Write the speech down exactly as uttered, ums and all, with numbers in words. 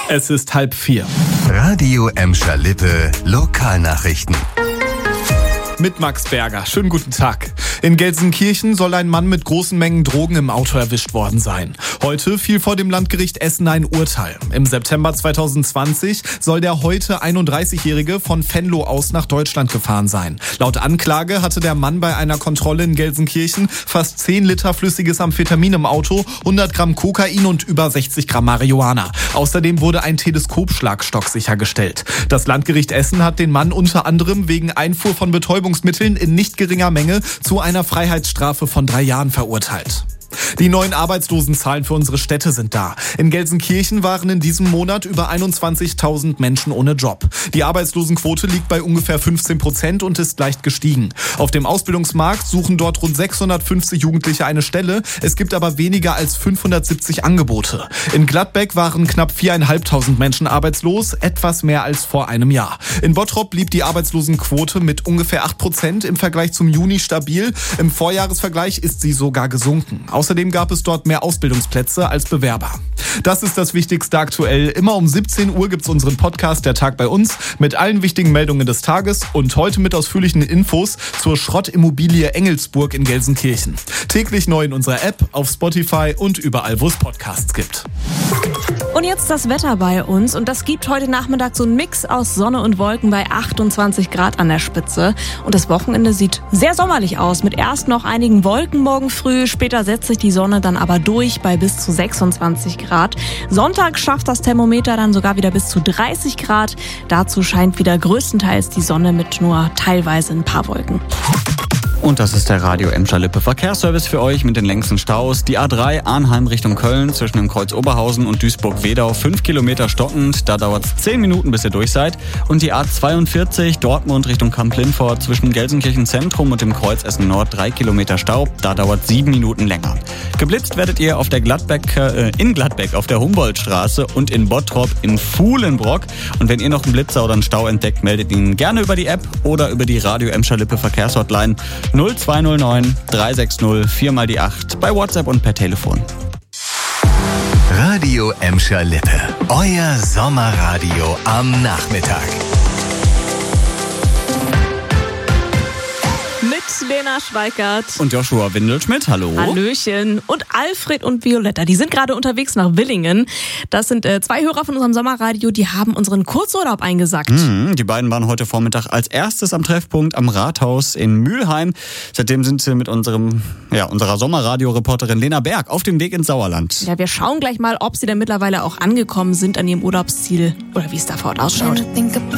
Es ist halb vier. Radio Emscher Lippe Lokalnachrichten. Mit Max Berger. Schönen guten Tag. In Gelsenkirchen soll ein Mann mit großen Mengen Drogen im Auto erwischt worden sein. Heute fiel vor dem Landgericht Essen ein Urteil. Im September zweitausendzwanzig soll der heute einunddreißigjährige von Venlo aus nach Deutschland gefahren sein. Laut Anklage hatte der Mann bei einer Kontrolle in Gelsenkirchen fast zehn Liter flüssiges Amphetamin im Auto, hundert Gramm Kokain und über sechzig Gramm Marihuana. Außerdem wurde ein Teleskopschlagstock sichergestellt. Das Landgericht Essen hat den Mann unter anderem wegen Einfuhr von Betäubungsmitteln in nicht geringer Menge zu einer Freiheitsstrafe von drei Jahren verurteilt. Die neuen Arbeitslosenzahlen für unsere Städte sind da. In Gelsenkirchen waren in diesem Monat über einundzwanzigtausend Menschen ohne Job. Die Arbeitslosenquote liegt bei ungefähr fünfzehn Prozent und ist leicht gestiegen. Auf dem Ausbildungsmarkt suchen dort rund sechshundertfünfzig Jugendliche eine Stelle. Es gibt aber weniger als fünfhundertsiebzig Angebote. In Gladbeck waren knapp viertausendfünfhundert Menschen arbeitslos, etwas mehr als vor einem Jahr. In Bottrop blieb die Arbeitslosenquote mit ungefähr acht Prozent im Vergleich zum Juni stabil. Im Vorjahresvergleich ist sie sogar gesunken. Außerdem gab es dort mehr Ausbildungsplätze als Bewerber. Das ist das Wichtigste aktuell. Immer um siebzehn Uhr gibt's unseren Podcast Der Tag bei uns mit allen wichtigen Meldungen des Tages und heute mit ausführlichen Infos zur Schrottimmobilie Engelsburg in Gelsenkirchen. Täglich neu in unserer App, auf Spotify und überall, wo es Podcasts gibt. Und jetzt das Wetter bei uns. Und das gibt heute Nachmittag so einen Mix aus Sonne und Wolken bei achtundzwanzig Grad an der Spitze. Und das Wochenende sieht sehr sommerlich aus. Mit erst noch einigen Wolken morgen früh. Später setzt sich die Sonne dann aber durch bei bis zu sechsundzwanzig Grad. Sonntag schafft das Thermometer dann sogar wieder bis zu dreißig Grad. Dazu scheint wieder größtenteils die Sonne mit nur teilweise ein paar Wolken. Und das ist der Radio Emscher Lippe Verkehrsservice für euch mit den längsten Staus. Die A drei Arnheim Richtung Köln zwischen dem Kreuz Oberhausen und Duisburg-Wedau fünf Kilometer stockend. Da dauert es zehn Minuten, bis ihr durch seid. Und die A zweiundvierzig Dortmund Richtung Kamp-Lindfort zwischen Gelsenkirchen Zentrum und dem Kreuz Essen Nord drei Kilometer Stau. Da dauert sieben Minuten länger. Geblitzt werdet ihr auf der Gladbeck, äh, in Gladbeck auf der Humboldtstraße und in Bottrop in Fuhlenbrock. Und wenn ihr noch einen Blitzer oder einen Stau entdeckt, meldet ihn gerne über die App oder über die Radio Emscher Lippe Verkehrshotline null zwei null neun drei sechs null vier mal die acht bei WhatsApp und per Telefon. Radio Emscher Lippe, euer Sommerradio am Nachmittag. Mit Lena Schweikert. Und Joshua Windelschmidt, hallo. Hallöchen. Und Alfred und Violetta, die sind gerade unterwegs nach Willingen. Das sind äh, zwei Hörer von unserem Sommerradio, die haben unseren Kurzurlaub eingesackt. Mhm, die beiden waren heute Vormittag als erstes am Treffpunkt am Rathaus in Mülheim. Seitdem sind sie mit unserem, ja, unserer Sommerradio-Reporterin Lena Berg auf dem Weg ins Sauerland. Ja, wir schauen gleich mal, ob sie denn mittlerweile auch angekommen sind an ihrem Urlaubsziel oder wie es da vor Ort ausschaut.